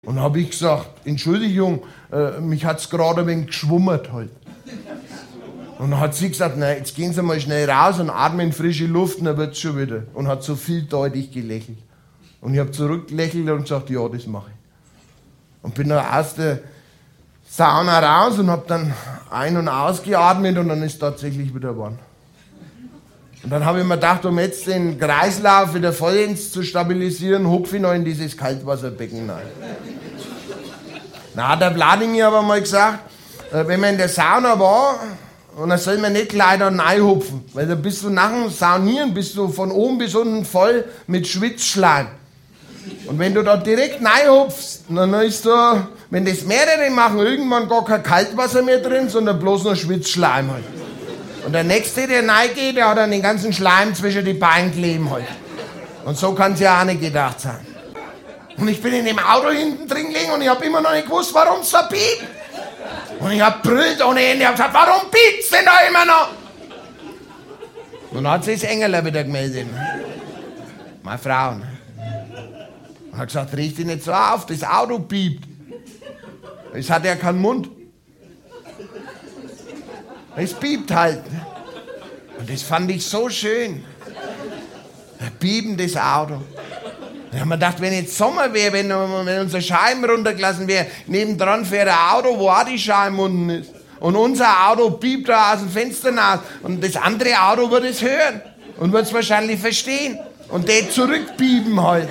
Und habe ich gesagt, Entschuldigung, mich hat's gerade ein wenig geschwummert halt. Und dann hat sie gesagt, na, jetzt gehen Sie mal schnell raus und atmen frische Luft und dann wird's schon wieder. Und hat so vieldeutig gelächelt. Und ich habe zurückgelächelt und gesagt, ja, das mache ich. Und bin dann aus der Sauna raus und habe dann ein- und ausgeatmet und dann ist tatsächlich wieder warm. Und dann habe ich mir gedacht, um jetzt den Kreislauf wieder vollends zu stabilisieren, hupfe ich noch in dieses Kaltwasserbecken rein. Na, hat der Wladimir aber mal gesagt, wenn man in der Sauna war, und dann soll man nicht gleich da reinhupfen, weil dann bist du nach dem Saunieren, bist du von oben bis unten voll mit Schwitzschleim. Und wenn du da direkt reinhupfst, dann ist da, wenn das mehrere machen, irgendwann gar kein Kaltwasser mehr drin, sondern bloß noch Schwitzschleim halt. Und der Nächste, der reingeht, der hat dann den ganzen Schleim zwischen die Beine kleben halt. Und so kann es ja auch nicht gedacht sein. Und ich bin in dem Auto hinten drin gelegen und ich habe immer noch nicht gewusst, warum es da piept. Und ich habe brüllt ohne Ende, ich habe gesagt, warum piept's denn da immer noch? Und dann hat sich das Engerle wieder gemeldet. Meine Frau. Und hat gesagt, riech dich nicht so auf, das Auto piept. Es hat ja keinen Mund. Es piept halt. Und das fand ich so schön. Ein piependes Auto. Da haben wir gedacht, wenn jetzt Sommer wäre, wenn unsere Scheiben runtergelassen wäre, nebendran fährt ein Auto, wo auch die Scheiben unten ist. Und unser Auto piept da aus dem Fenster raus. Und das andere Auto wird es hören. Und wird es wahrscheinlich verstehen. Und der zurückpiepen halt.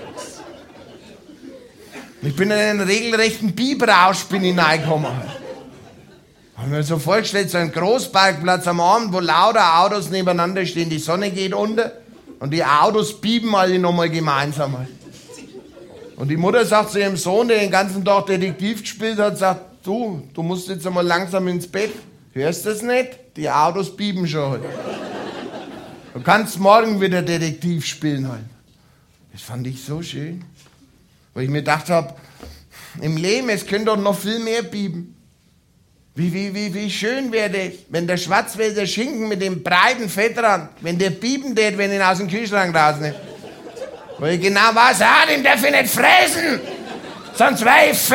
Ich bin in einen regelrechten Pieprausch hineingekommen. Haben wir so vorgestellt, so ein Großparkplatz am Abend, wo lauter Autos nebeneinander stehen. Die Sonne geht unter. Und die Autos piepen alle nochmal gemeinsam. Und die Mutter sagt zu ihrem Sohn, der den ganzen Tag Detektiv gespielt hat, sagt, du musst jetzt einmal langsam ins Bett. Hörst du das nicht? Die Autos piepen schon heute. Du kannst morgen wieder Detektiv spielen heute. Das fand ich so schön. Weil ich mir gedacht habe, im Leben, es könnte doch noch viel mehr piepen. Wie schön wäre das, wenn der Schwarzwälder Schinken mit dem breiten Fettrand, wenn der piepen tät, wenn ich ihn aus dem Kühlschrank rausnehme. Weil ich genau weiß, den darf ich nicht fressen, sonst wäre ich fett.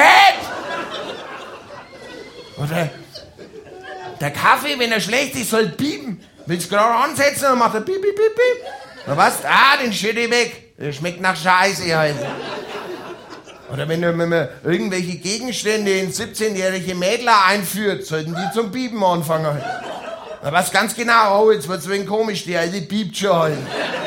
Oder der Kaffee, wenn er schlecht ist, soll piepen. Willst du gerade ansetzen, dann macht er piep, piep, piep, piep. Dann weißt du, den schütte ich weg. Der schmeckt nach Scheiße halt. Oder wenn man irgendwelche Gegenstände in 17-jährige Mädler einführt, sollten die zum Piepen anfangen. Da weißt ganz genau, oh, jetzt wird's ein wenig komisch, die alte piept schon halt.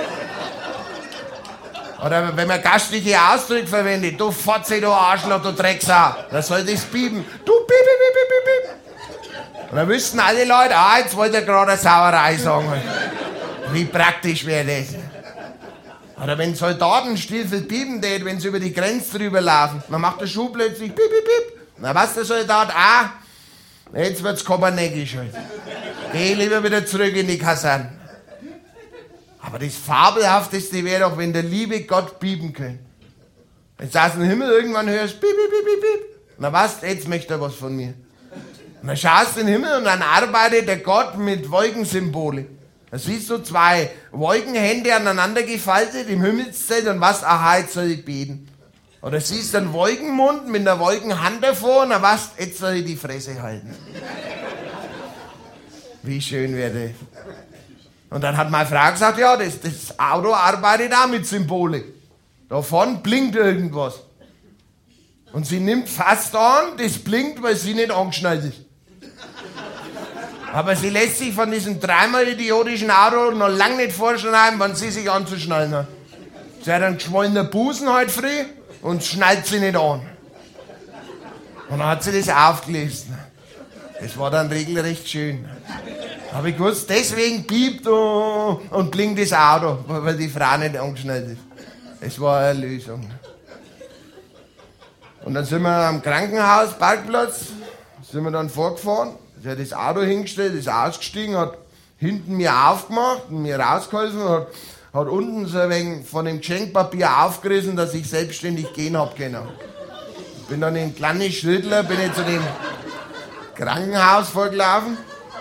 Oder wenn man gastliche Ausdrücke verwendet, du Fotze, du Arschloch, du Drecksau, da soll das piepen. Du piep, piep, piep, piep, piep. Und dann wüssten alle Leute, jetzt wollte er gerade eine Sauerei sagen. Wie praktisch wäre das? Oder wenn Soldatenstiefel piepen tät, wenn sie über die Grenze drüber laufen, dann macht der Schuh plötzlich piep, piep, piep. Na was der Soldat? Jetzt wird's kopernäckisch halt. Geh lieber wieder zurück in die Kaserne. Aber das Fabelhafteste wäre doch, wenn der liebe Gott piepen könnte. Wenn du aus dem Himmel irgendwann hörst, piep, piep, piep, piep, piep. Na was, jetzt möchte er was von mir. Und dann schaust du in den Himmel und dann arbeitet der Gott mit Wolkensymbole. Da siehst du zwei Wolkenhände aneinander gefaltet im Himmelszelt und was, jetzt soll ich beten. Oder siehst du einen Wolkenmund mit einer Wolkenhand davor und was, jetzt soll ich die Fresse halten. Wie schön wäre das. Und dann hat meine Frau gesagt, ja, das Auto arbeitet auch mit Symbole. Da vorne blinkt irgendwas. Und sie nimmt fast an, das blinkt, weil sie nicht angeschnallt ist. Aber sie lässt sich von diesem dreimal idiotischen Auto noch lange nicht vorschneiden, wann sie sich anzuschnallen hat. Sie hat einen geschwollener Busen heute früh und schnallt sie nicht an. Und dann hat sie das aufgelesen. Das war dann regelrecht schön. Habe ich gewusst, deswegen piept und blinkt das Auto, weil die Frau nicht angeschnallt ist. Das war eine Lösung. Und dann sind wir am Krankenhaus, Parkplatz, sind wir dann vorgefahren. Sie hat das Auto hingestellt, ist ausgestiegen, hat hinten mir aufgemacht und mir rausgeholfen und hat unten so ein wenig von dem Geschenkpapier aufgerissen, dass ich selbstständig gehen hab können. Bin dann in kleine Schrittler, bin ich zu dem Krankenhaus vorgelaufen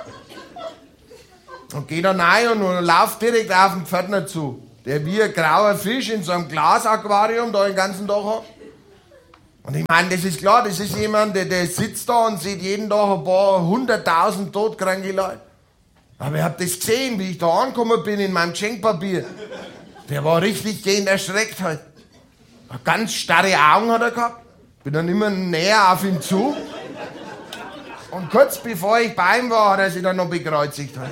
und gehe da rein und lauf direkt auf den Pförtner zu, der wie ein grauer Fisch in so einem Glasaquarium da den ganzen Tag hat. Und ich meine, das ist klar, das ist jemand, der sitzt da und sieht jeden Tag ein paar 100.000 todkranke Leute. Aber ich hab das gesehen, wie ich da angekommen bin in meinem Geschenkpapier. Der war richtig gehend erschreckt halt. Ganz starre Augen hat er gehabt. Bin dann immer näher auf ihn zu. Und kurz bevor ich bei ihm war, hat er sich dann noch bekreuzigt halt.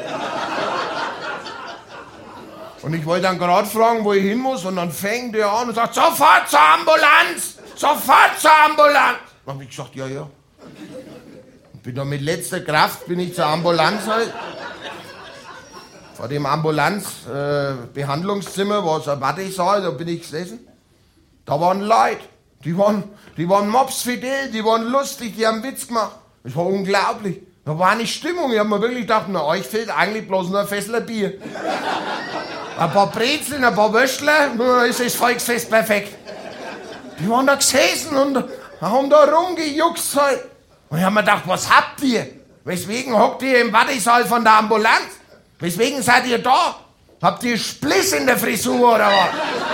Und ich wollte dann gerade fragen, wo ich hin muss. Und dann fängt er an und sagt, sofort zur Ambulanz! Sofort zur Ambulanz! Dann hab ich gesagt, ja, ja. Und bin dann mit letzter Kraft bin ich zur Ambulanz halt. Vor dem Ambulanz-Behandlungszimmer war so ein Wartesaal, da bin ich gesessen. Da waren Leute, die waren mopsfidel, die waren lustig, die haben Witz gemacht. Das war unglaublich. Da war eine Stimmung. Ich hab mir wirklich gedacht, na, euch fehlt eigentlich bloß nur ein Fässler Bier. Ein paar Brezeln, ein paar Würstler, dann ist das Volksfest perfekt. Die waren da gesessen und haben da rumgejuckst halt. Und ich hab mir gedacht, was habt ihr? Weswegen hockt ihr im Wartesaal von der Ambulanz? Weswegen seid ihr da? Habt ihr Spliss in der Frisur oder was?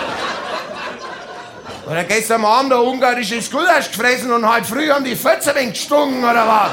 Oder gestern Abend ein ungarisches Gulasch gefressen und heute früh haben die Fötze gestunken oder was?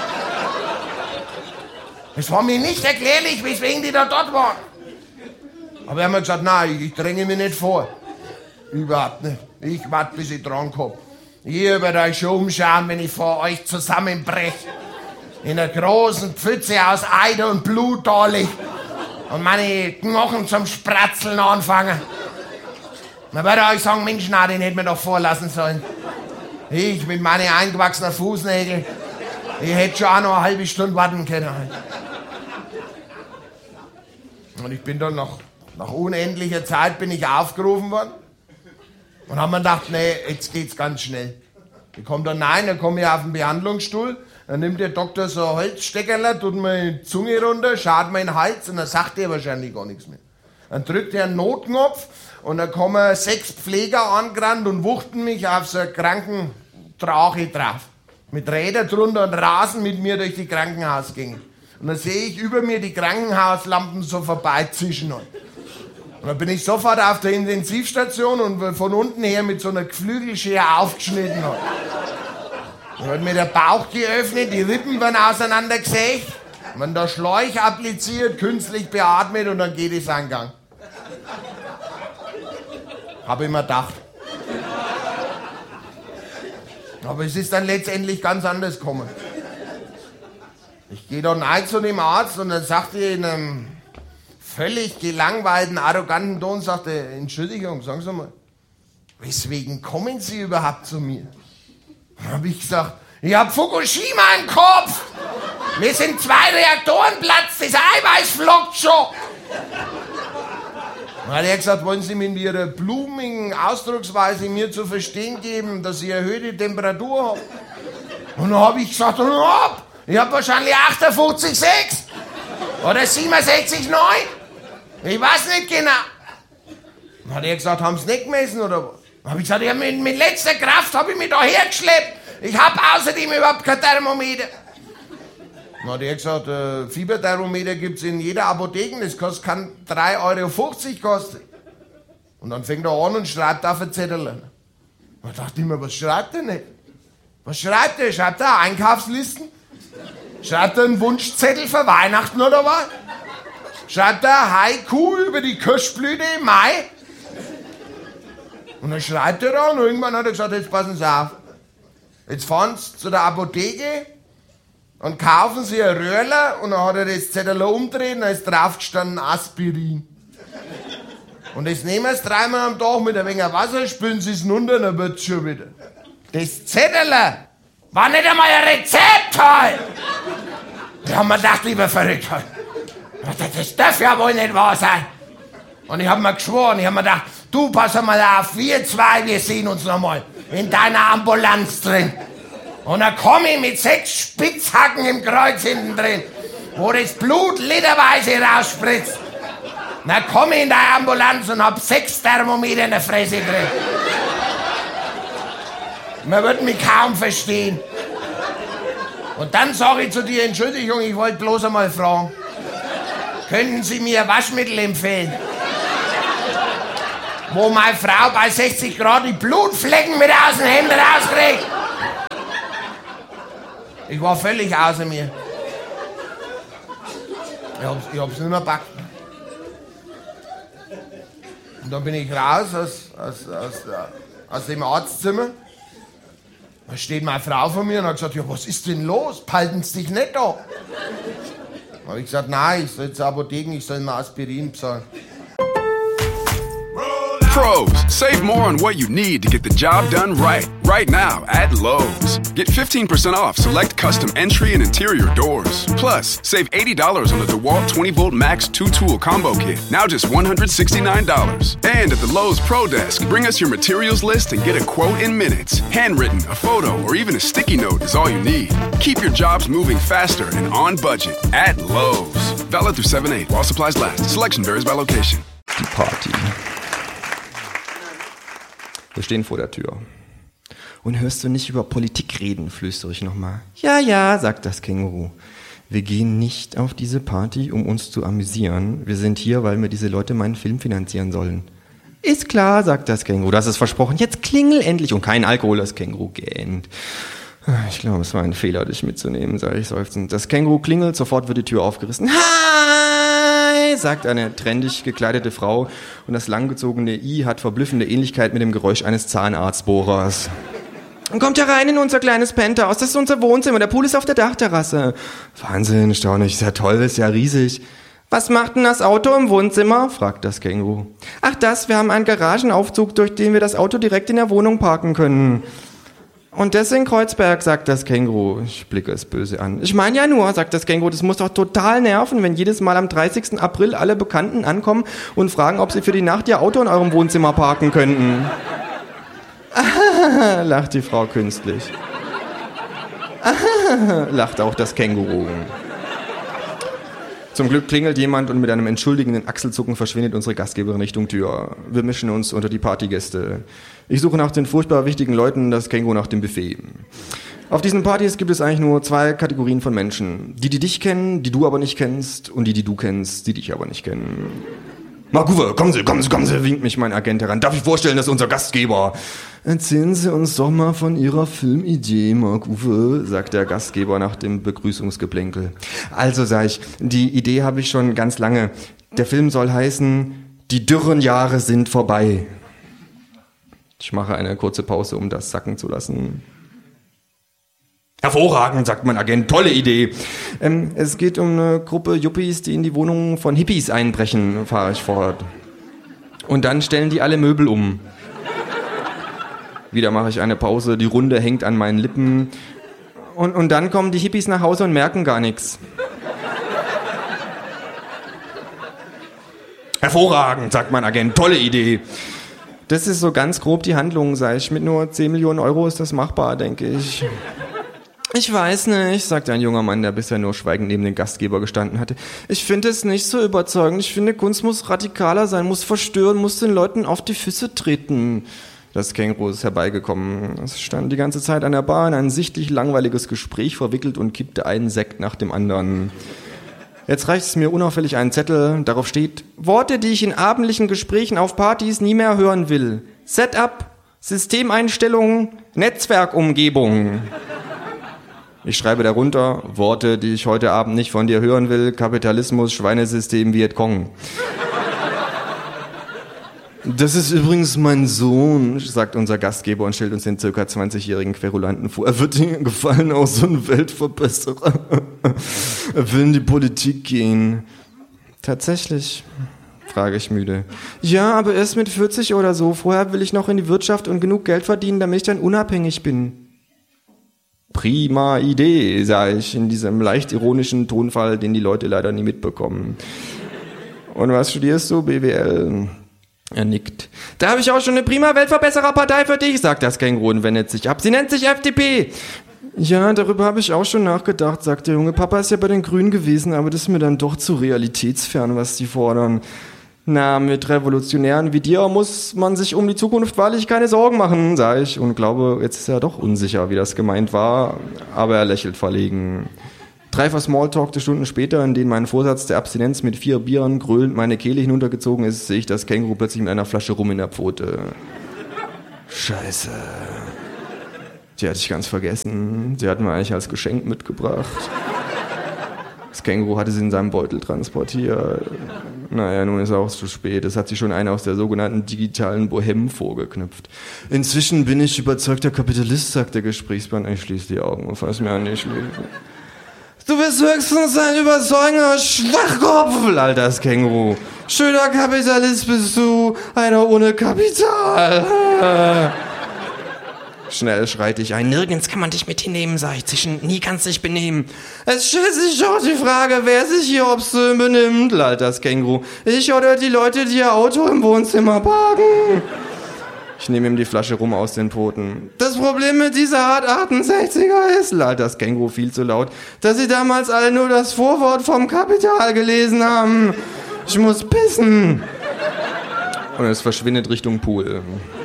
Es war mir nicht erklärlich, weswegen die da dort waren. Aber wir haben gesagt, nein, ich dränge mich nicht vor. Überhaupt nicht. Ich warte, bis ich dran komme. Ihr werdet euch schon umschauen, wenn ich vor euch zusammenbreche. In einer großen Pfütze aus Eiter und Blut da liegt. Und meine Knochen zum Spratzeln anfangen. Man würde euch sagen, Mensch, na, den hätten wir doch vorlassen sollen. Ich mit meinen eingewachsenen Fußnägeln, ich hätte schon auch noch eine halbe Stunde warten können. Und ich bin dann nach unendlicher Zeit bin ich aufgerufen worden. Und haben mir gedacht, nee, jetzt geht's ganz schnell. Ich komme dann rein, dann komme ich auf den Behandlungsstuhl, dann nimmt der Doktor so ein Holzsteckerl, tut mir die Zunge runter, schaut mir in den Hals und dann sagt er wahrscheinlich gar nichts mehr. Dann drückt er einen Notknopf und dann kommen 6 Pfleger angerannt und wuchten mich auf so eine Krankentrache drauf. Mit Rädern drunter und rasen mit mir durch die Krankenhausgänge. Und dann sehe ich über mir die Krankenhauslampen so vorbeizischen. Und dann bin ich sofort auf der Intensivstation und von unten her mit so einer Geflügelschere aufgeschnitten. Dann hat mir der Bauch geöffnet, die Rippen werden auseinandergesägt, man da Schläuch appliziert, künstlich beatmet und dann geht es an Gang. Habe ich mir gedacht. Aber es ist dann letztendlich ganz anders gekommen. Ich gehe dann ein zu dem Arzt und dann sagt er in einem völlig gelangweilten, arroganten Ton, sagt er, Entschuldigung, sagen Sie mal, weswegen kommen Sie überhaupt zu mir? Dann habe ich gesagt, ich habe Fukushima im Kopf. Mir sind 2 Reaktoren platzt, das Eiweiß flockt schon. Dann hat er gesagt, wollen Sie mit Ihrer blumigen Ausdrucksweise mir zu verstehen geben, dass Sie erhöhte Temperatur haben? Und dann habe ich gesagt, ich habe wahrscheinlich 58,6 oder 67,9. Ich weiß nicht genau. Dann hat er gesagt, haben Sie nicht gemessen oder was? Dann habe ich gesagt, ja, mit letzter Kraft habe ich mich da hergeschleppt. Ich habe außerdem überhaupt kein Thermometer. Dann hat er gesagt, Fieberthermometer gibt es in jeder Apotheke, das kann 3,50 € kosten. Und dann fängt er an und schreibt auf ein Zettel. Da dachte ich mir, was schreibt er nicht? Was schreibt er? Schreibt er Einkaufslisten? Schreibt er einen Wunschzettel für Weihnachten oder was? Schreibt er Haiku über die Kirschblüte im Mai? Und dann schreibt er da und irgendwann hat er gesagt, jetzt passen Sie auf. Jetzt fahren Sie zu der Apotheke und kaufen Sie ein Röhrler und dann hat er das Zettel umdreht und da ist drauf gestanden Aspirin. Und das nehmen Sie 3-mal am Tag mit ein wenig Wasser, spülen Sie es runter und dann wird es schon wieder. Das Zettel war nicht einmal ein Rezept halt. Da haben wir gedacht, lieber verrückt halt. Das darf ja wohl nicht wahr sein. Und ich hab mir geschworen, ich hab mir gedacht, du pass mal auf, wir 2, wir sehen uns noch mal in deiner Ambulanz drin. Und dann komm ich mit 6 Spitzhacken im Kreuz hinten drin, wo das Blut literweise rausspritzt. Dann komm ich in deine Ambulanz und hab 6 Thermometer in der Fresse drin. Man wird mich kaum verstehen. Und dann sage ich zu dir, Entschuldigung, ich wollte bloß einmal fragen, könnten Sie mir Waschmittel empfehlen, wo meine Frau bei 60 Grad die Blutflecken mit aus dem Hemd rauskriegt? Ich war völlig außer mir. Ich hab's nicht mehr gepackt. Und dann bin ich raus aus dem Arztzimmer. Da steht meine Frau vor mir und hat gesagt, ja, was ist denn los? Palten Sie dich nicht da? Da habe ich gesagt, nein, ich soll zur Apotheke, ich soll mir Aspirin bezahlen. Pros, save more on what you need to get the job done right. Right now at Lowe's. Get 15% off select custom entry and interior doors. Plus, save $80 on the DeWalt 20-volt Max 2-tool combo kit. Now just $169. And at the Lowe's Pro Desk, bring us your materials list and get a quote in minutes. Handwritten, a photo, or even a sticky note is all you need. Keep your jobs moving faster and on budget at Lowe's. Valid through 7/8 while supplies last. Selection varies by location. Die Party. Wir stehen vor der Tür. Und hörst du nicht über Politik reden, flüstere ich nochmal. Ja, ja, sagt das Känguru. Wir gehen nicht auf diese Party, um uns zu amüsieren. Wir sind hier, weil mir diese Leute meinen Film finanzieren sollen. Ist klar, sagt das Känguru. Das ist versprochen. Jetzt klingel endlich. Und kein Alkohol, das Känguru gähnt. Ich glaube, es war ein Fehler, dich mitzunehmen, sage ich seufzend. Das Känguru klingelt, sofort wird die Tür aufgerissen. Hi, sagt eine trendig gekleidete Frau. Und das langgezogene I hat verblüffende Ähnlichkeit mit dem Geräusch eines Zahnarztbohrers. Kommt herein in unser kleines Penthouse, das ist unser Wohnzimmer, der Pool ist auf der Dachterrasse. Wahnsinn, staunlich, ist ja toll, ist ja riesig. Was macht denn das Auto im Wohnzimmer? Fragt das Känguru. Ach wir haben einen Garagenaufzug, durch den wir das Auto direkt in der Wohnung parken können. Und das in Kreuzberg, sagt das Känguru. Ich blicke es böse an. Ich meine ja nur, sagt das Känguru, das muss doch total nerven, wenn jedes Mal am 30. April alle Bekannten ankommen und fragen, ob sie für die Nacht ihr Auto in eurem Wohnzimmer parken könnten. Lacht die Frau künstlich. Lacht auch das Känguru. Zum Glück klingelt jemand und mit einem entschuldigenden Achselzucken verschwindet unsere Gastgeberin Richtung Tür. Wir mischen uns unter die Partygäste. Ich suche nach den furchtbar wichtigen Leuten, das Känguru nach dem Buffet. Auf diesen Partys gibt es eigentlich nur 2 Kategorien von Menschen. Die dich kennen, die du aber nicht kennst, und die du kennst, die dich aber nicht kennen. Mark Uwe, kommen Sie, winkt mich mein Agent heran. Darf ich vorstellen, das ist unser Gastgeber. Erzählen Sie uns doch mal von Ihrer Filmidee, Mark Uwe, sagt der Gastgeber nach dem Begrüßungsgeplänkel. Also, sag ich, die Idee habe ich schon ganz lange. Der Film soll heißen, die dürren Jahre sind vorbei. Ich mache eine kurze Pause, um das sacken zu lassen. Hervorragend, sagt mein Agent, tolle Idee. Es geht um eine Gruppe Yuppies, die in die Wohnungen von Hippies einbrechen, fahre ich fort. Und dann stellen die alle Möbel um. Wieder mache ich eine Pause, die Runde hängt an meinen Lippen. Und dann kommen die Hippies nach Hause und merken gar nichts. Hervorragend, sagt mein Agent, tolle Idee. Das ist so ganz grob die Handlung, sag ich. Mit nur 10 Millionen Euro ist das machbar, denke ich. Ich weiß nicht, sagte ein junger Mann, der bisher nur schweigend neben dem Gastgeber gestanden hatte. Ich finde es nicht so überzeugend. Ich finde, Kunst muss radikaler sein, muss verstören, muss den Leuten auf die Füße treten. Das Känguru ist herbeigekommen. Es stand die ganze Zeit an der Bar in ein sichtlich langweiliges Gespräch verwickelt und kippte einen Sekt nach dem anderen. Jetzt reicht es mir unauffällig einen Zettel, darauf steht: Worte, die ich in abendlichen Gesprächen auf Partys nie mehr hören will. Setup, Systemeinstellungen, Netzwerkumgebung. Ich schreibe darunter: Worte, die ich heute Abend nicht von dir hören will. Kapitalismus, Schweinesystem, Vietcong. Das ist übrigens mein Sohn, sagt unser Gastgeber und stellt uns den ca. 20-jährigen Querulanten vor. Er wird Ihnen gefallen, auch so ein Weltverbesserer. Er will in die Politik gehen. Tatsächlich, frage ich müde. Ja, aber erst mit 40 oder so. Vorher will ich noch in die Wirtschaft und genug Geld verdienen, damit ich dann unabhängig bin. Prima Idee, sage ich in diesem leicht ironischen Tonfall, den die Leute leider nie mitbekommen. Und was studierst du? BWL. Er nickt. Da habe ich auch schon eine prima Weltverbessererpartei für dich, sagt das Känguru und wendet sich ab. Sie nennt sich FDP. Ja, darüber habe ich auch schon nachgedacht, sagt der Junge. Papa ist ja bei den Grünen gewesen, aber das ist mir dann doch zu realitätsfern, was die fordern. Na, mit Revolutionären wie dir muss man sich um die Zukunft wahrlich keine Sorgen machen, sage ich. Und glaube, jetzt ist er doch unsicher, wie das gemeint war. Aber er lächelt verlegen. 3 Smalltalkte Stunden später, in denen mein Vorsatz der Abstinenz mit 4 Bieren gröhlend meine Kehle hinuntergezogen ist, sehe ich das Känguru plötzlich mit einer Flasche Rum in der Pfote. Scheiße. Die hatte ich ganz vergessen. Sie hat mir eigentlich als Geschenk mitgebracht. Das Känguru hatte sie in seinem Beutel transportiert. Naja, nun ist auch zu spät. Es hat sich schon einer aus der sogenannten digitalen Bohème vorgeknüpft. Inzwischen bin ich überzeugter Kapitalist, sagt der Gesprächspartner. Ich schließe die Augen und fass mir an die Schläfe. Du bist höchstens ein überzeugender Schwachkopf, lallt das Känguru. Schöner Kapitalist bist du, einer ohne Kapital. Schnell schreit ich ein. Nirgends kann man dich mit hinnehmen, sag ich zwischen. Nie kannst dich benehmen. Es stellt sich auch die Frage, wer sich hier obszön benimmt, lallt das Känguru. Ich oder die Leute, die ihr Auto im Wohnzimmer parken. Ich nehme ihm die Flasche rum aus den Pfoten. Das Problem mit dieser Art 68er ist, lallt das Känguru viel zu laut, dass sie damals alle nur das Vorwort vom Kapital gelesen haben. Ich muss pissen. Und es verschwindet Richtung Pool.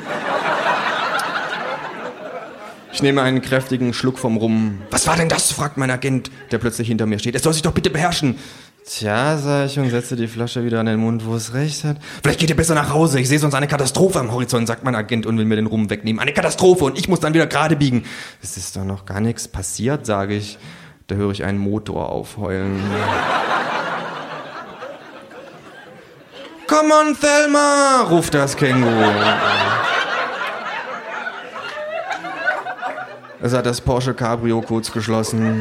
Ich nehme einen kräftigen Schluck vom Rum. Was war denn das? Fragt mein Agent, der plötzlich hinter mir steht. Es soll sich doch bitte beherrschen. Tja, sag ich und setze die Flasche wieder an den Mund, wo es recht hat. Vielleicht geht ihr besser nach Hause. Ich sehe sonst eine Katastrophe am Horizont, sagt mein Agent und will mir den Rum wegnehmen. Eine Katastrophe und ich muss dann wieder gerade biegen. Es ist doch noch gar nichts passiert, sage ich. Da höre ich einen Motor aufheulen. Come on, Thelma, ruft das Känguru. Es hat das Porsche Cabrio kurz geschlossen.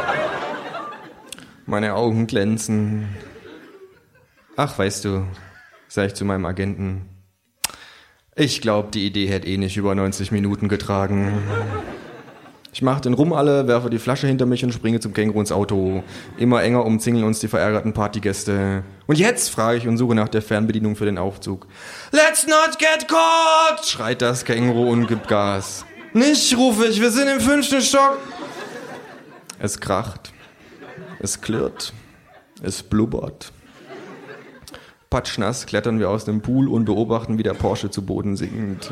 Meine Augen glänzen. Ach, weißt du, sag ich zu meinem Agenten, ich glaube, die Idee hätte eh nicht über 90 Minuten getragen. Ich mache den Rum alle, werfe die Flasche hinter mich und springe zum Känguru ins Auto. Immer enger umzingeln uns die verärgerten Partygäste. Und jetzt, frage ich und suche nach der Fernbedienung für den Aufzug. Let's not get caught, schreit das Känguru und gibt Gas. Nicht, rufe ich, wir sind im 5. Stock. Es kracht, es klirrt, es blubbert. Patschnass klettern wir aus dem Pool und beobachten, wie der Porsche zu Boden sinkt.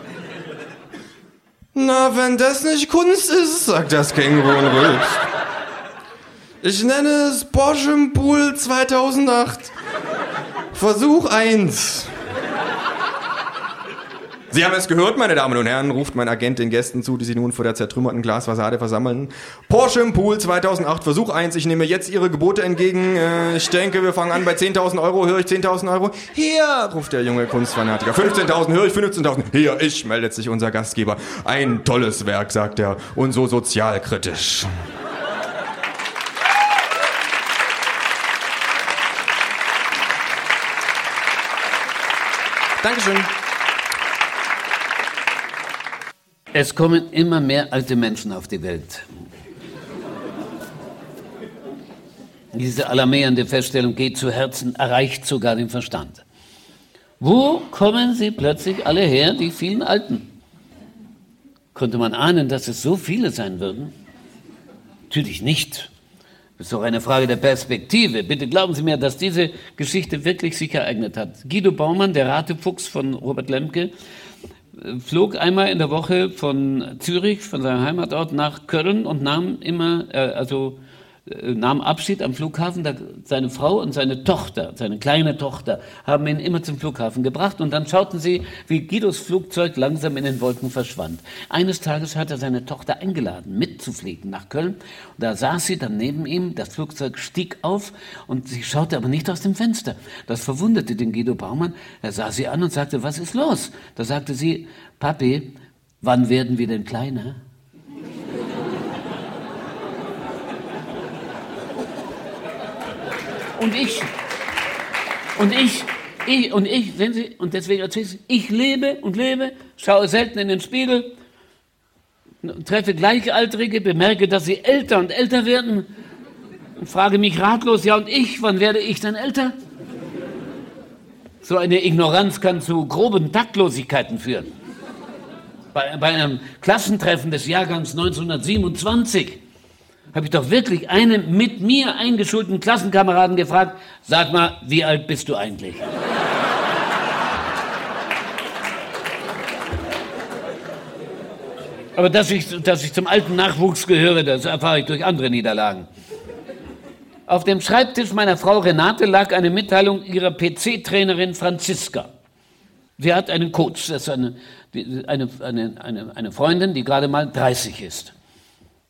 Na, wenn das nicht Kunst ist, sagt das Känguru und rülpst. Ich nenne es Porsche im Pool 2008. Versuch 1. Sie haben es gehört, meine Damen und Herren, ruft mein Agent den Gästen zu, die sich nun vor der zertrümmerten Glasfassade versammeln. Porsche im Pool 2008, Versuch 1. Ich nehme jetzt Ihre Gebote entgegen. Ich denke, wir fangen an bei 10.000 Euro. Höre ich 10.000 Euro? Hier, ruft der junge Kunstfanatiker. 15.000, höre ich 15.000. Hier, ich, meldet sich unser Gastgeber. Ein tolles Werk, sagt er, und so sozialkritisch. Dankeschön. Es kommen immer mehr alte Menschen auf die Welt. Diese alarmierende Feststellung geht zu Herzen, erreicht sogar den Verstand. Wo kommen sie plötzlich alle her, die vielen Alten? Konnte man ahnen, dass es so viele sein würden? Natürlich nicht. Das ist doch eine Frage der Perspektive. Bitte glauben Sie mir, dass diese Geschichte wirklich sich ereignet hat. Guido Baumann, der Ratefuchs von Robert Lemke, flog einmal in der Woche von Zürich, von seinem Heimatort, nach Köln und nahm Abschied am Flughafen. Seine Frau und seine Tochter, seine kleine Tochter, haben ihn immer zum Flughafen gebracht und dann schauten sie, wie Guidos Flugzeug langsam in den Wolken verschwand. Eines Tages hat er seine Tochter eingeladen, mitzufliegen nach Köln. Und da saß sie dann neben ihm, das Flugzeug stieg auf und sie schaute aber nicht aus dem Fenster. Das verwunderte den Guido Baumann. Er sah sie an und sagte, was ist los? Da sagte sie, Papi, wann werden wir denn kleiner? Sehen Sie, und deswegen erzähle ich lebe und lebe, schaue selten in den Spiegel, treffe Gleichaltrige, bemerke, dass sie älter und älter werden und frage mich ratlos, ja und ich, wann werde ich denn älter? So eine Ignoranz kann zu groben Taktlosigkeiten führen. Bei einem Klassentreffen des Jahrgangs 1927 habe ich doch wirklich einen mit mir eingeschulten Klassenkameraden gefragt, sag mal, wie alt bist du eigentlich? Aber dass ich zum alten Nachwuchs gehöre, das erfahre ich durch andere Niederlagen. Auf dem Schreibtisch meiner Frau Renate lag eine Mitteilung ihrer PC-Trainerin Franziska. Sie hat einen Coach, das ist eine Freundin, die gerade mal 30 ist.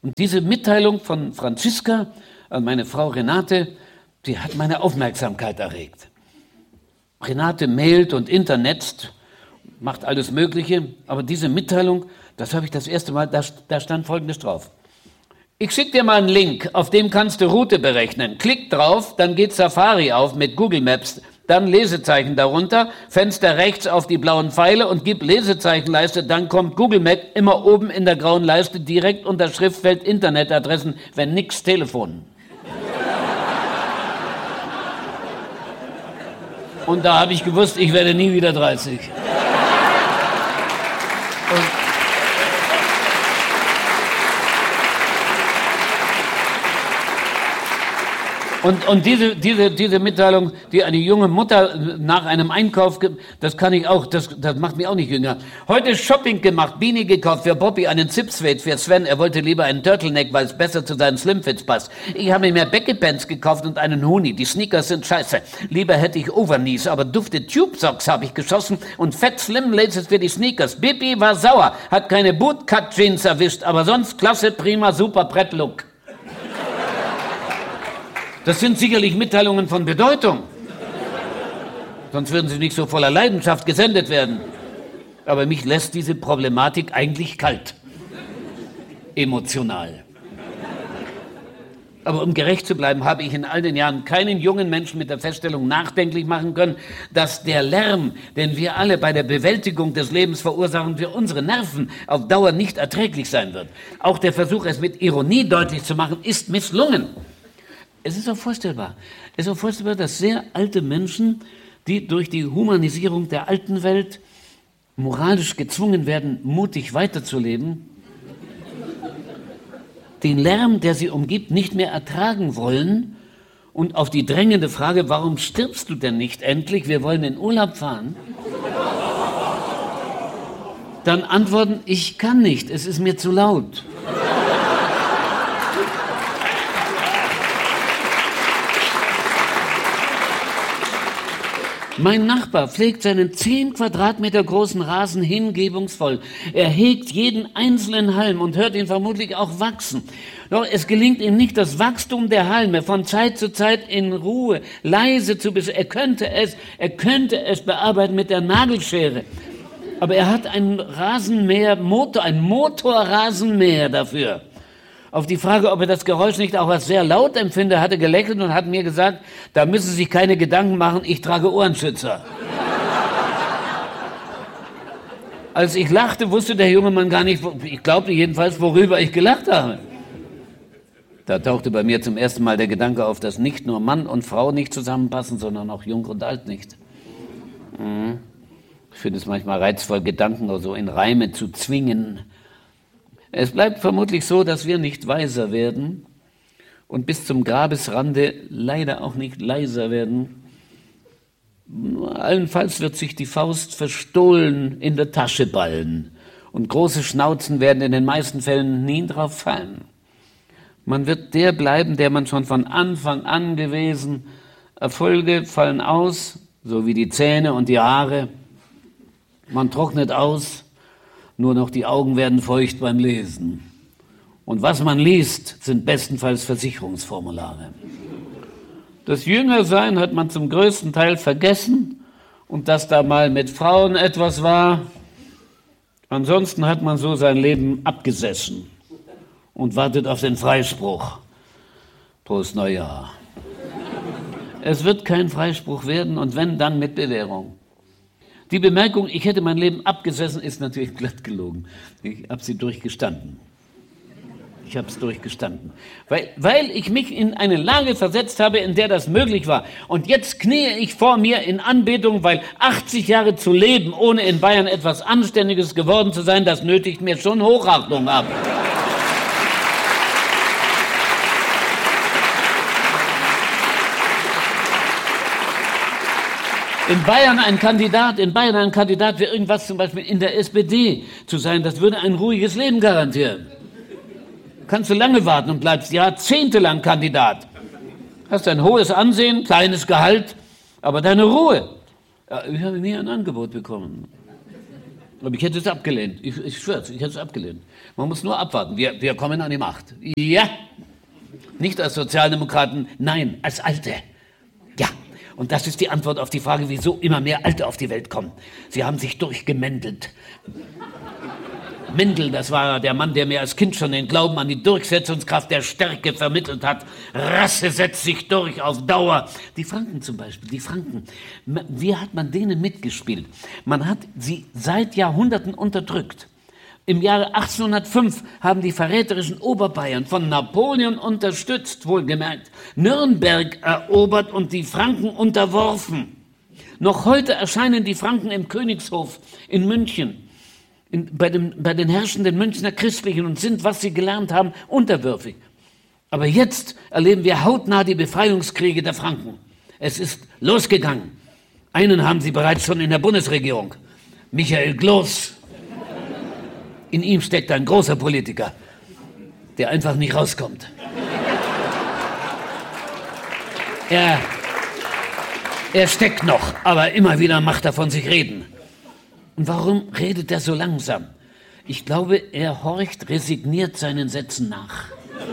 Und diese Mitteilung von Franziska an meine Frau Renate, die hat meine Aufmerksamkeit erregt. Renate mailt und internetzt, macht alles Mögliche, aber diese Mitteilung, das habe ich das erste Mal, da stand Folgendes drauf. Ich schicke dir mal einen Link, auf dem kannst du Route berechnen. Klick drauf, dann geht Safari auf mit Google Maps, dann Lesezeichen darunter, Fenster rechts auf die blauen Pfeile und gib Lesezeichenleiste, dann kommt Google Maps immer oben in der grauen Leiste direkt unter Schriftfeld Internetadressen, wenn nix Telefon. Und da habe ich gewusst, ich werde nie wieder 30. Und diese Mitteilung, die eine junge Mutter nach einem Einkauf gibt, das kann ich auch, das macht mich auch nicht jünger. Heute Shopping gemacht, Beanie gekauft für Bobby, einen Zipsweight für Sven. Er wollte lieber einen Turtleneck, weil es besser zu seinen Slimfits passt. Ich habe mir mehr Becky-Pants gekauft und einen Hoodie. Die Sneakers sind scheiße. Lieber hätte ich Overknees, aber dufte Tube-Socks habe ich geschossen und Fett Slim Laces für die Sneakers. Bibi war sauer, hat keine Bootcut-Jeans erwischt, aber sonst klasse, prima, super Brett-Look. Das sind sicherlich Mitteilungen von Bedeutung. Sonst würden sie nicht so voller Leidenschaft gesendet werden. Aber mich lässt diese Problematik eigentlich kalt. Emotional. Aber um gerecht zu bleiben, habe ich in all den Jahren keinen jungen Menschen mit der Feststellung nachdenklich machen können, dass der Lärm, den wir alle bei der Bewältigung des Lebens verursachen, für unsere Nerven auf Dauer nicht erträglich sein wird. Auch der Versuch, es mit Ironie deutlich zu machen, ist misslungen. Es ist auch vorstellbar, dass sehr alte Menschen, die durch die Humanisierung der alten Welt moralisch gezwungen werden, mutig weiterzuleben, den Lärm, der sie umgibt, nicht mehr ertragen wollen und auf die drängende Frage, warum stirbst du denn nicht endlich, wir wollen in Urlaub fahren, dann antworten, ich kann nicht, es ist mir zu laut. Mein Nachbar pflegt seinen 10 Quadratmeter großen Rasen hingebungsvoll. Er hegt jeden einzelnen Halm und hört ihn vermutlich auch wachsen. Doch es gelingt ihm nicht, das Wachstum der Halme von Zeit zu Zeit in Ruhe, leise zu beschreiben. Er könnte es bearbeiten mit der Nagelschere. Aber er hat einen ein Motorrasenmäher dafür. Auf die Frage, ob er das Geräusch nicht auch als sehr laut empfinde, hat er gelächelt und hat mir gesagt, da müssen Sie sich keine Gedanken machen, ich trage Ohrenschützer. Als ich lachte, wusste der junge Mann gar nicht, ich glaubte jedenfalls, worüber ich gelacht habe. Da tauchte bei mir zum ersten Mal der Gedanke auf, dass nicht nur Mann und Frau nicht zusammenpassen, sondern auch Jung und Alt nicht. Ich finde es manchmal reizvoll, Gedanken so in Reime zu zwingen. Es bleibt vermutlich so, dass wir nicht weiser werden und bis zum Grabesrande leider auch nicht leiser werden. Allenfalls wird sich die Faust verstohlen in der Tasche ballen und große Schnauzen werden in den meisten Fällen nie drauf fallen. Man wird der bleiben, der man schon von Anfang an gewesen. Erfolge fallen aus, so wie die Zähne und die Haare. Man trocknet aus. Nur noch die Augen werden feucht beim Lesen. Und was man liest, sind bestenfalls Versicherungsformulare. Das Jüngersein hat man zum größten Teil vergessen und dass da mal mit Frauen etwas war. Ansonsten hat man so sein Leben abgesessen und wartet auf den Freispruch. Prost Neujahr. Es wird kein Freispruch werden und wenn, dann mit Bewährung. Die Bemerkung, ich hätte mein Leben abgesessen, ist natürlich glatt gelogen. Ich habe sie durchgestanden. Ich habe es durchgestanden. Weil ich mich in eine Lage versetzt habe, in der das möglich war. Und jetzt kniee ich vor mir in Anbetung, weil 80 Jahre zu leben, ohne in Bayern etwas Anständiges geworden zu sein, das nötigt mir schon Hochachtung ab. In Bayern ein Kandidat für irgendwas, zum Beispiel in der SPD zu sein, das würde ein ruhiges Leben garantieren. Kannst du lange warten und bleibst jahrzehntelang Kandidat. Hast ein hohes Ansehen, kleines Gehalt, aber deine Ruhe. Ja, ich habe nie ein Angebot bekommen. Aber ich hätte es abgelehnt. Ich schwör's, ich hätte es abgelehnt. Man muss nur abwarten. Wir kommen an die Macht. Ja. Nicht als Sozialdemokraten, nein, als Alte. Ja. Und das ist die Antwort auf die Frage, wieso immer mehr Alte auf die Welt kommen. Sie haben sich durchgemändelt. Mendel, das war der Mann, der mir als Kind schon den Glauben an die Durchsetzungskraft der Stärke vermittelt hat. Rasse setzt sich durch auf Dauer. Die Franken zum Beispiel, die Franken. Wie hat man denen mitgespielt? Man hat sie seit Jahrhunderten unterdrückt. Im Jahre 1805 haben die verräterischen Oberbayern von Napoleon unterstützt, wohlgemerkt, Nürnberg erobert und die Franken unterworfen. Noch heute erscheinen die Franken im Königshof in München. Bei den herrschenden Münchner Christlichen und sind, was sie gelernt haben, unterwürfig. Aber jetzt erleben wir hautnah die Befreiungskriege der Franken. Es ist losgegangen. Einen haben sie bereits schon in der Bundesregierung. Michael Gloß. In ihm steckt ein großer Politiker, der einfach nicht rauskommt. Er steckt noch, aber immer wieder macht er von sich reden. Und warum redet er so langsam? Ich glaube, er horcht resigniert seinen Sätzen nach.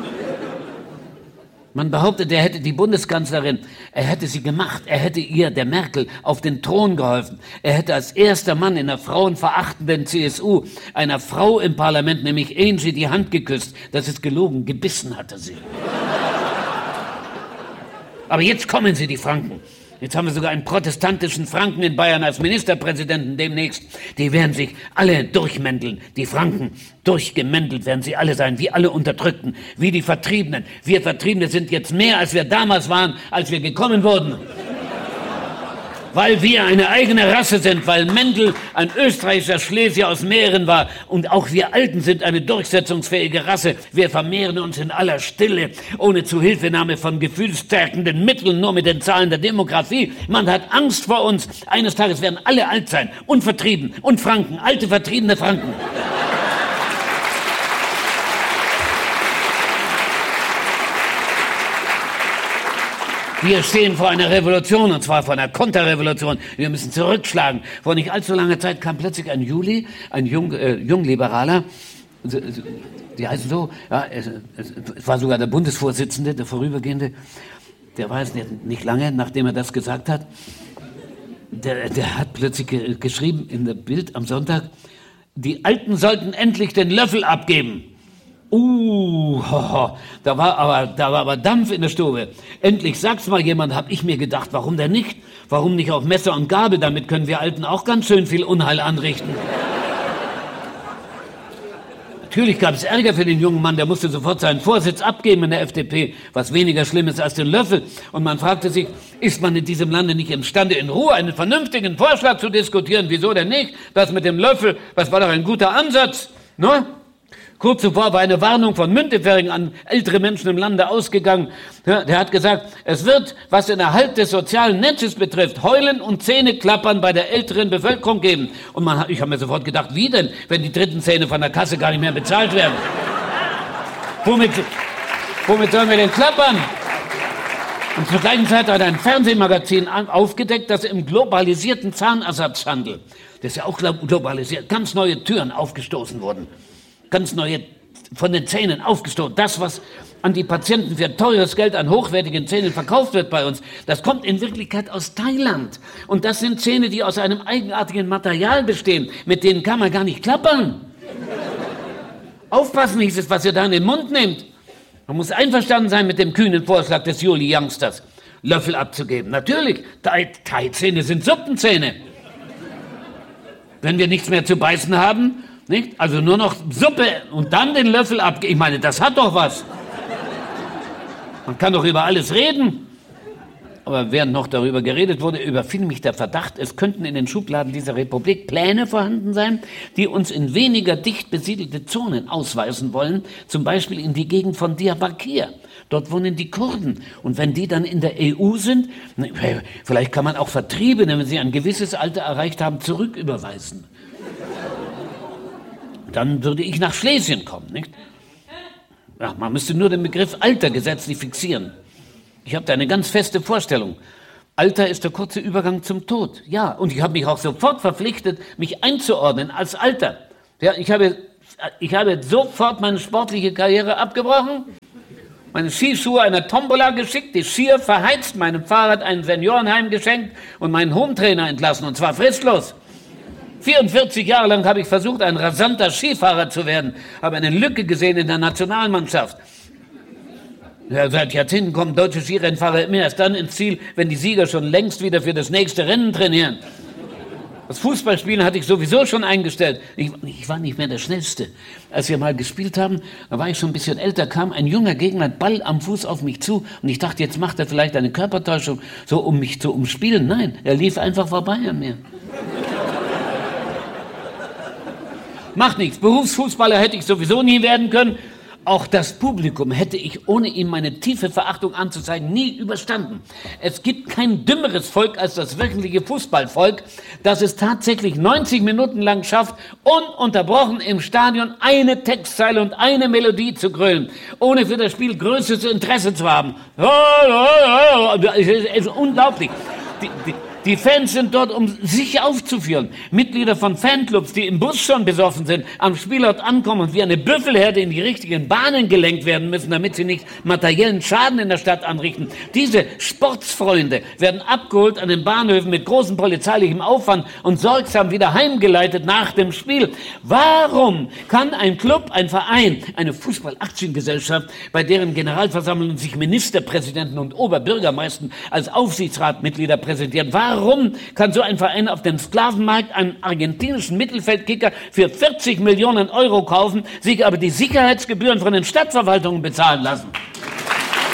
Man behauptet, er hätte die Bundeskanzlerin, er hätte sie gemacht, er hätte ihr, der Merkel, auf den Thron geholfen. Er hätte als erster Mann in der frauenverachtenden CSU einer Frau im Parlament, nämlich Angie, die Hand geküsst. Das ist gelogen, gebissen hatte sie. Aber jetzt kommen sie, die Franken. Jetzt haben wir sogar einen protestantischen Franken in Bayern als Ministerpräsidenten demnächst. Die werden sich alle durchmänteln. Die Franken, durchgemändelt werden sie alle sein, wie alle Unterdrückten, wie die Vertriebenen. Wir Vertriebene sind jetzt mehr, als wir damals waren, als wir gekommen wurden. Weil wir eine eigene Rasse sind, weil Mendel ein österreichischer Schlesier aus Mähren war und auch wir Alten sind eine durchsetzungsfähige Rasse. Wir vermehren uns in aller Stille, ohne Zuhilfenahme von gefühlsstärkenden Mitteln, nur mit den Zahlen der Demografie. Man hat Angst vor uns. Eines Tages werden alle alt sein und vertrieben und Franken, alte vertriebene Franken. Wir stehen vor einer Revolution, und zwar vor einer Konterrevolution. Wir müssen zurückschlagen. Vor nicht allzu langer Zeit kam plötzlich ein Jungliberaler, die heißen so, ja, es war sogar der Bundesvorsitzende, der Vorübergehende, der war es nicht lange, nachdem er das gesagt hat, der hat plötzlich geschrieben in der Bild am Sonntag, die Alten sollten endlich den Löffel abgeben. Da war aber Dampf in der Stube. Endlich sagt's mal jemand, hab ich mir gedacht, warum denn nicht? Warum nicht auf Messer und Gabel? Damit können wir Alten auch ganz schön viel Unheil anrichten. Natürlich gab es Ärger für den jungen Mann, der musste sofort seinen Vorsitz abgeben in der FDP, was weniger schlimm ist als den Löffel. Und man fragte sich, ist man in diesem Lande nicht imstande, in Ruhe einen vernünftigen Vorschlag zu diskutieren? Wieso denn nicht? Das mit dem Löffel, das war doch ein guter Ansatz, ne? Kurz zuvor war eine Warnung von Müntefering an ältere Menschen im Lande ausgegangen. Ja, der hat gesagt, es wird, was den Erhalt des sozialen Netzes betrifft, Heulen und Zähneklappern bei der älteren Bevölkerung geben. Und ich habe mir sofort gedacht, wie denn, wenn die dritten Zähne von der Kasse gar nicht mehr bezahlt werden? Womit sollen wir denn klappern? Und zur gleichen Zeit hat ein Fernsehmagazin aufgedeckt, dass im globalisierten Zahnersatzhandel, das ist ja auch globalisiert, ganz neue Türen aufgestoßen wurden. Ganz neue, von den Zähnen aufgestoßen. Das, was an die Patienten für teures Geld an hochwertigen Zähnen verkauft wird bei uns, das kommt in Wirklichkeit aus Thailand. Und das sind Zähne, die aus einem eigenartigen Material bestehen. Mit denen kann man gar nicht klappern. Aufpassen hieß es, was ihr da in den Mund nehmt. Man muss einverstanden sein mit dem kühnen Vorschlag des Juli-Youngsters, Löffel abzugeben. Natürlich, Thai-Zähne sind Suppenzähne. Wenn wir nichts mehr zu beißen haben, nicht? Also nur noch Suppe und dann den Löffel abgeben. Ich meine, das hat doch was. Man kann doch über alles reden. Aber während noch darüber geredet wurde, überfiel mich der Verdacht, es könnten in den Schubladen dieser Republik Pläne vorhanden sein, die uns in weniger dicht besiedelte Zonen ausweisen wollen, zum Beispiel in die Gegend von Diyarbakir. Dort wohnen die Kurden. Und wenn die dann in der EU sind, vielleicht kann man auch Vertriebene, wenn sie ein gewisses Alter erreicht haben, zurücküberweisen. Dann würde ich nach Schlesien kommen, nicht? Ja, man müsste nur den Begriff Alter gesetzlich fixieren. Ich habe da eine ganz feste Vorstellung. Alter ist der kurze Übergang zum Tod. Ja, und ich habe mich auch sofort verpflichtet, mich einzuordnen als Alter. Ja, ich habe sofort meine sportliche Karriere abgebrochen, meine Skischuhe einer Tombola geschickt, die Skier verheizt, meinem Fahrrad ein Seniorenheim geschenkt und meinen Hometrainer entlassen, und zwar fristlos. 44 Jahre lang habe ich versucht, ein rasanter Skifahrer zu werden, habe eine Lücke gesehen in der Nationalmannschaft. Ja, seit Jahrzehnten kommen deutsche Skirennfahrer immer erst dann ins Ziel, wenn die Sieger schon längst wieder für das nächste Rennen trainieren. Das Fußballspielen hatte ich sowieso schon eingestellt. Ich war nicht mehr der Schnellste. Als wir mal gespielt haben, da war ich schon ein bisschen älter, kam ein junger Gegner, Ball am Fuß auf mich zu, und ich dachte, jetzt macht er vielleicht eine Körpertäuschung, so um mich zu umspielen. Nein, er lief einfach vorbei an mir. Macht nichts, Berufsfußballer hätte ich sowieso nie werden können. Auch das Publikum hätte ich, ohne ihm meine tiefe Verachtung anzuzeigen, nie überstanden. Es gibt kein dümmeres Volk als das wirkliche Fußballvolk, das es tatsächlich 90 Minuten lang schafft, ununterbrochen im Stadion eine Textzeile und eine Melodie zu grölen, ohne für das Spiel größtes Interesse zu haben. Es ist unglaublich. Die Fans sind dort, um sich aufzuführen. Mitglieder von Fanclubs, die im Bus schon besoffen sind, am Spielort ankommen und wie eine Büffelherde in die richtigen Bahnen gelenkt werden müssen, damit sie nicht materiellen Schaden in der Stadt anrichten. Diese Sportsfreunde werden abgeholt an den Bahnhöfen mit großem polizeilichem Aufwand und sorgsam wieder heimgeleitet nach dem Spiel. Warum kann ein Club, ein Verein, eine Fußballaktiengesellschaft, bei deren Generalversammlungen sich Ministerpräsidenten und Oberbürgermeister als Aufsichtsratmitglieder präsentieren, warum kann so ein Verein auf dem Sklavenmarkt einen argentinischen Mittelfeldkicker für 40 Millionen Euro kaufen, sich aber die Sicherheitsgebühren von den Stadtverwaltungen bezahlen lassen?